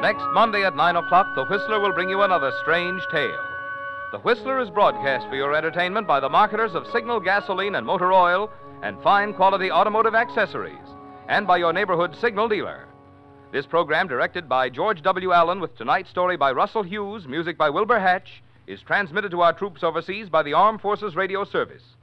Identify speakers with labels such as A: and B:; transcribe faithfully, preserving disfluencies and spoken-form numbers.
A: Next Monday at nine o'clock, The Whistler will bring you another strange tale. The Whistler is broadcast for your entertainment by the marketers of Signal gasoline and motor oil and fine quality automotive accessories, and by your neighborhood Signal dealer. This program, directed by George W. Allen, with tonight's story by Russell Hughes, music by Wilbur Hatch, is transmitted to our troops overseas by the Armed Forces Radio Service.